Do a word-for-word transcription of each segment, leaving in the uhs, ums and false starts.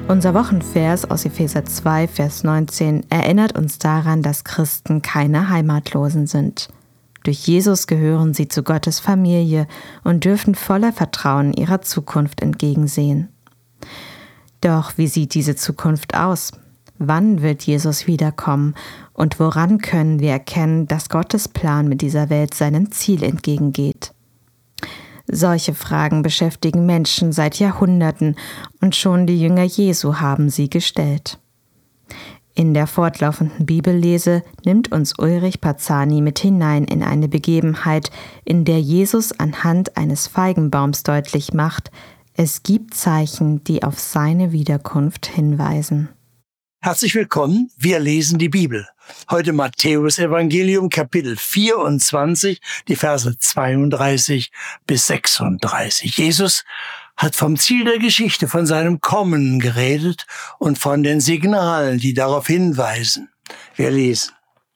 Unser Wochenvers aus Epheser zwei, Vers neunzehn erinnert uns daran, dass Christen keine Heimatlosen sind. Durch Jesus gehören sie zu Gottes Familie und dürfen voller Vertrauen ihrer Zukunft entgegensehen. Doch wie sieht diese Zukunft aus? Wann wird Jesus wiederkommen? Und woran können wir erkennen, dass Gottes Plan mit dieser Welt seinem Ziel entgegengeht? Solche Fragen beschäftigen Menschen seit Jahrhunderten und schon die Jünger Jesu haben sie gestellt. In der fortlaufenden Bibellese nimmt uns Ulrich Parzani mit hinein in eine Begebenheit, in der Jesus anhand eines Feigenbaums deutlich macht, es gibt Zeichen, die auf seine Wiederkunft hinweisen. Herzlich willkommen, wir lesen die Bibel. Heute Matthäus Evangelium, Kapitel vierundzwanzig, die Verse zweiunddreißig bis sechsunddreißig. Jesus hat vom Ziel der Geschichte, von seinem Kommen geredet und von den Signalen, die darauf hinweisen. Wir lesen.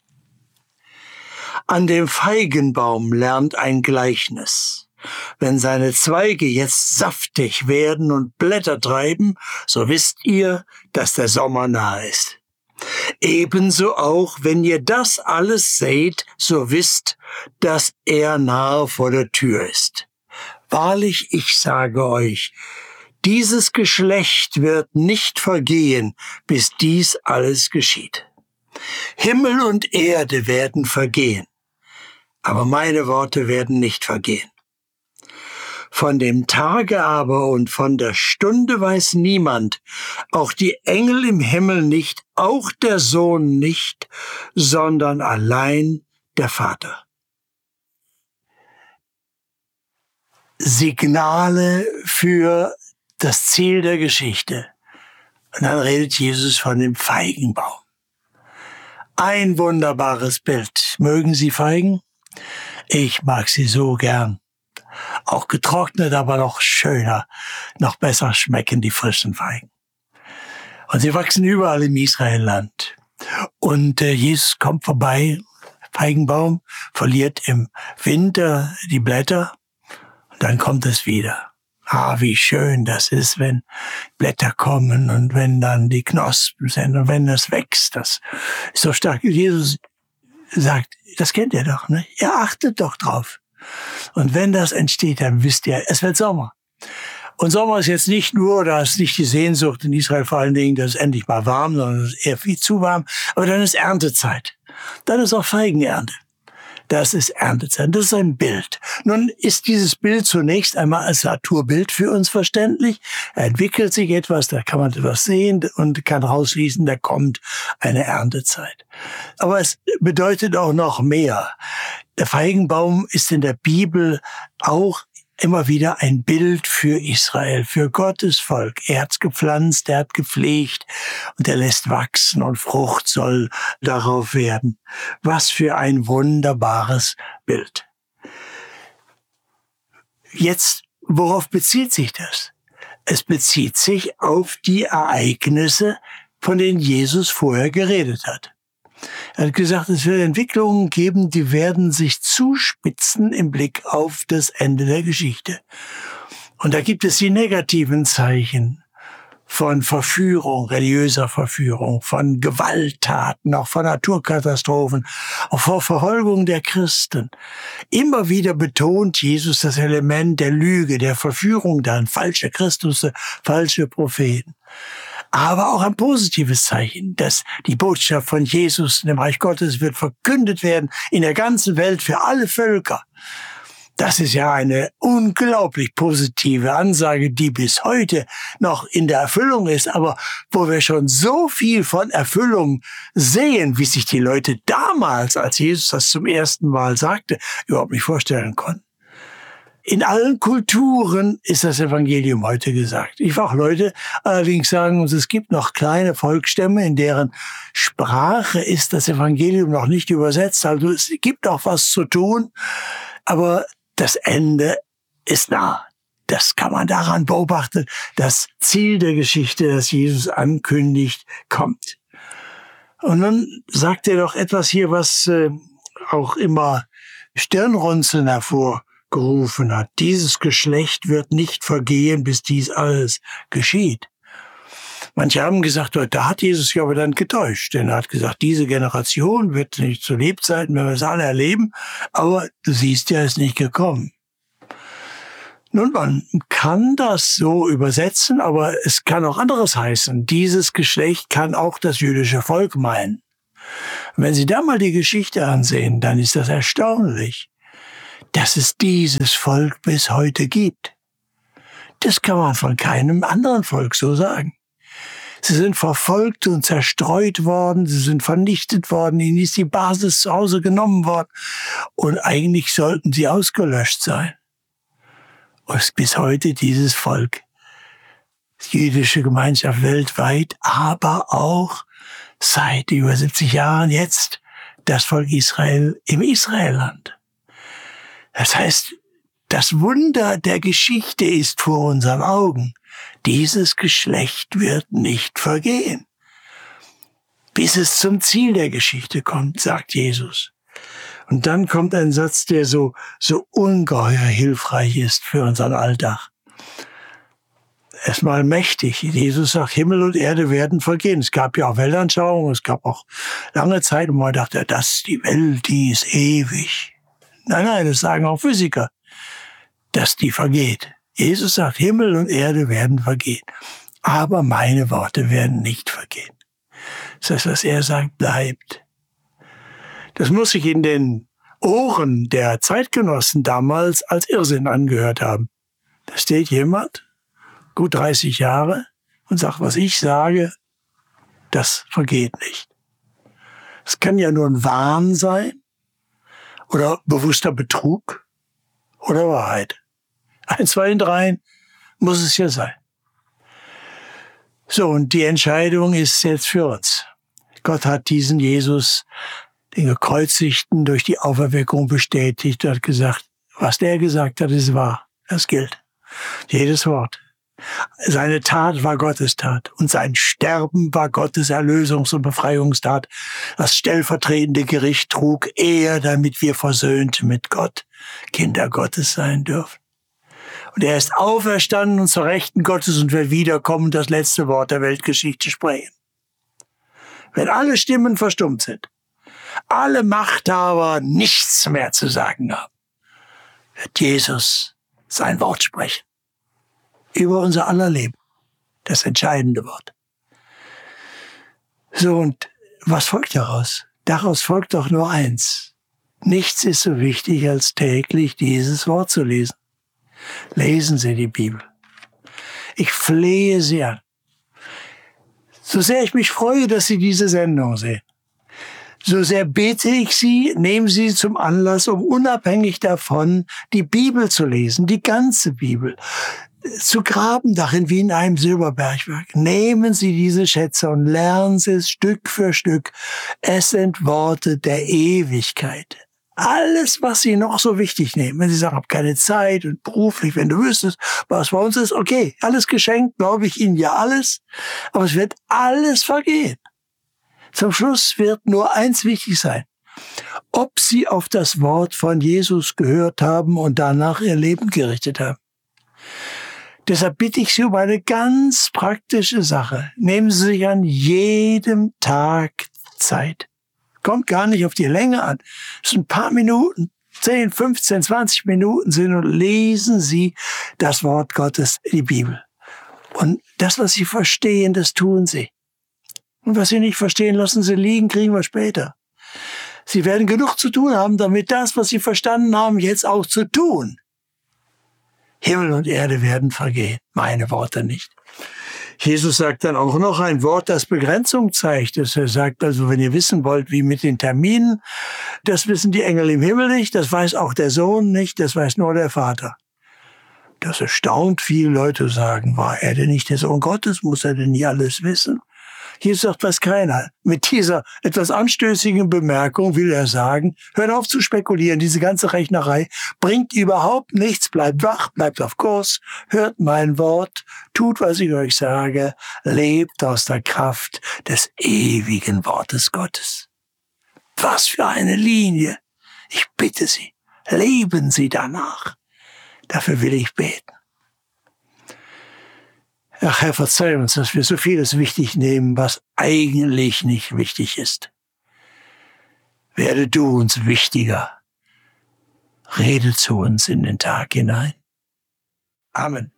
An dem Feigenbaum lernt ein Gleichnis. Wenn seine Zweige jetzt saftig werden und Blätter treiben, so wisst ihr, dass der Sommer nahe ist. Ebenso auch, wenn ihr das alles seht, so wisst, dass er nahe vor der Tür ist. Wahrlich, ich sage euch, dieses Geschlecht wird nicht vergehen, bis dies alles geschieht. Himmel und Erde werden vergehen, aber meine Worte werden nicht vergehen. Von dem Tage aber und von der Stunde weiß niemand, auch die Engel im Himmel nicht, auch der Sohn nicht, sondern allein der Vater. Signale für das Ziel der Geschichte. Und dann redet Jesus von dem Feigenbaum. Ein wunderbares Bild. Mögen Sie Feigen? Ich mag sie so gern. Auch getrocknet, aber noch schöner, noch besser schmecken die frischen Feigen. Und sie wachsen überall im Israelland. Und äh, Jesus kommt vorbei, Feigenbaum, verliert im Winter die Blätter und dann kommt es wieder. Ah, wie schön das ist, wenn Blätter kommen und wenn dann die Knospen sind und wenn das wächst. Das ist so stark. Jesus sagt, das kennt ihr doch, ne? Ihr achtet doch drauf. Und wenn das entsteht, dann wisst ihr, es wird Sommer. Und Sommer ist jetzt nicht nur, da ist nicht die Sehnsucht in Israel vor allen Dingen, dass es endlich mal warm, sondern es ist eher viel zu warm. Aber dann ist Erntezeit. Dann ist auch Feigenernte. Das ist Erntezeit. Das ist ein Bild. Nun ist dieses Bild zunächst einmal als Naturbild für uns verständlich. Er entwickelt sich etwas, da kann man etwas sehen und kann rausschließen, da kommt eine Erntezeit. Aber es bedeutet auch noch mehr. Der Feigenbaum ist in der Bibel auch immer wieder ein Bild für Israel, für Gottes Volk. Er hat's gepflanzt, er hat gepflegt und er lässt wachsen und Frucht soll darauf werden. Was für ein wunderbares Bild. Jetzt, worauf bezieht sich das? Es bezieht sich auf die Ereignisse, von denen Jesus vorher geredet hat. Er hat gesagt, es wird Entwicklungen geben, die werden sich zuspitzen im Blick auf das Ende der Geschichte. Und da gibt es die negativen Zeichen von Verführung, religiöser Verführung, von Gewalttaten, auch von Naturkatastrophen, auch von Verfolgung der Christen. Immer wieder betont Jesus das Element der Lüge, der Verführung dann, falsche Christusse, falsche Propheten. Aber auch ein positives Zeichen, dass die Botschaft von Jesus in dem Reich Gottes wird verkündet werden in der ganzen Welt für alle Völker. Das ist ja eine unglaublich positive Ansage, die bis heute noch in der Erfüllung ist, aber wo wir schon so viel von Erfüllung sehen, wie sich die Leute damals, als Jesus das zum ersten Mal sagte, überhaupt nicht vorstellen konnten. In allen Kulturen ist das Evangelium heute gesagt. Ich will auch Leute allerdings sagen uns, es gibt noch kleine Volksstämme, in deren Sprache ist das Evangelium noch nicht übersetzt. Also es gibt auch was zu tun, aber das Ende ist nah. Das kann man daran beobachten. Das Ziel der Geschichte, das Jesus ankündigt, kommt. Und dann sagt er doch etwas hier, was äh, auch immer Stirnrunzeln hervorgerufen hat. Dieses Geschlecht wird nicht vergehen, bis dies alles geschieht. Manche haben gesagt, da hat Jesus sich aber dann getäuscht, denn er hat gesagt, diese Generation wird nicht zu Lebzeiten, wenn wir es alle erleben, aber du siehst ja, es ist nicht gekommen. Nun, man kann das so übersetzen, aber es kann auch anderes heißen. Dieses Geschlecht kann auch das jüdische Volk meinen. Wenn Sie da mal die Geschichte ansehen, dann ist das erstaunlich, dass es dieses Volk bis heute gibt. Das kann man von keinem anderen Volk so sagen. Sie sind verfolgt und zerstreut worden, sie sind vernichtet worden, ihnen ist die Basis zu Hause genommen worden und eigentlich sollten sie ausgelöscht sein. Und es ist bis heute dieses Volk, die jüdische Gemeinschaft weltweit, aber auch seit über siebzig Jahren jetzt das Volk Israel im Israelland. Das heißt, das Wunder der Geschichte ist vor unseren Augen. Dieses Geschlecht wird nicht vergehen, bis es zum Ziel der Geschichte kommt, sagt Jesus. Und dann kommt ein Satz, der so, so ungeheuer hilfreich ist für unseren Alltag. Erstmal mächtig. Jesus sagt, Himmel und Erde werden vergehen. Es gab ja auch Weltanschauungen, es gab auch lange Zeit, wo man dachte, das ist die Welt, die ist ewig. Nein, nein, das sagen auch Physiker, dass die vergeht. Jesus sagt, Himmel und Erde werden vergehen, aber meine Worte werden nicht vergehen. Das heißt, was er sagt, bleibt. Das muss sich in den Ohren der Zeitgenossen damals als Irrsinn angehört haben. Da steht jemand, gut dreißig Jahre, und sagt, was ich sage, das vergeht nicht. Es kann ja nur ein Wahn sein oder bewusster Betrug oder Wahrheit. Eins, zwei und dreien muss es ja sein. So, und die Entscheidung ist jetzt für uns. Gott hat diesen Jesus, den Gekreuzigten, durch die Auferweckung bestätigt und hat gesagt, was der gesagt hat, ist wahr. Das gilt. Jedes Wort. Seine Tat war Gottes Tat und sein Sterben war Gottes Erlösungs- und Befreiungstat. Das stellvertretende Gericht trug er, damit wir versöhnt mit Gott Kinder Gottes sein dürfen. Und er ist auferstanden und zur Rechten Gottes und wird wiederkommen und das letzte Wort der Weltgeschichte sprechen. Wenn alle Stimmen verstummt sind, alle Machthaber nichts mehr zu sagen haben, wird Jesus sein Wort sprechen. Über unser aller Leben. Das entscheidende Wort. So, und was folgt daraus? Daraus folgt doch nur eins. Nichts ist so wichtig, als täglich dieses Wort zu lesen. Lesen Sie die Bibel. Ich flehe Sie an. So sehr ich mich freue, dass Sie diese Sendung sehen, so sehr bete ich Sie, nehmen Sie sie zum Anlass, um unabhängig davon die Bibel zu lesen, die ganze Bibel, zu graben darin wie in einem Silberbergwerk. Nehmen Sie diese Schätze und lernen Sie es Stück für Stück. Es sind Worte der Ewigkeit. Alles, was Sie noch so wichtig nehmen, wenn Sie sagen, ich habe keine Zeit und beruflich, wenn du wüsstest, was bei uns ist, okay, alles geschenkt, glaube ich Ihnen ja alles, aber es wird alles vergehen. Zum Schluss wird nur eins wichtig sein, ob Sie auf das Wort von Jesus gehört haben und danach Ihr Leben gerichtet haben. Deshalb bitte ich Sie um eine ganz praktische Sache. Nehmen Sie sich an jedem Tag Zeit. Kommt gar nicht auf die Länge an. Es sind ein paar Minuten, zehn, fünfzehn, zwanzig Minuten sind und lesen Sie das Wort Gottes, die Bibel. Und das, was Sie verstehen, das tun Sie. Und was Sie nicht verstehen, lassen Sie liegen, kriegen wir später. Sie werden genug zu tun haben, damit das, was Sie verstanden haben, jetzt auch zu tun. Himmel und Erde werden vergehen, meine Worte nicht. Jesus sagt dann auch noch ein Wort, das Begrenzung zeigt. Er sagt also, wenn ihr wissen wollt, wie mit den Terminen, das wissen die Engel im Himmel nicht, das weiß auch der Sohn nicht, das weiß nur der Vater. Das erstaunt viele Leute, sagen, war er denn nicht der Sohn Gottes, muss er denn nicht alles wissen? Jesus sagt, weiß keiner. Mit dieser etwas anstößigen Bemerkung will er sagen, hört auf zu spekulieren, diese ganze Rechnerei bringt überhaupt nichts, bleibt wach, bleibt auf Kurs, hört mein Wort, tut, was ich euch sage, lebt aus der Kraft des ewigen Wortes Gottes. Was für eine Linie! Ich bitte Sie, leben Sie danach. Dafür will ich beten. Ach Herr, verzeih uns, dass wir so vieles wichtig nehmen, was eigentlich nicht wichtig ist. Werde du uns wichtiger. Rede zu uns in den Tag hinein. Amen.